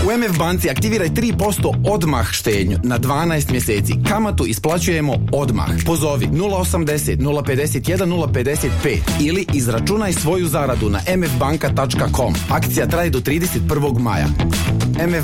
U MF Banci aktiviraj 3% odmah štednju na 12 mjeseci. Kamatu isplaćujemo odmah. Pozovi 080 051 055 ili izračunaj svoju zaradu na mfbanka.com. Akcija traje do 31. maja. MF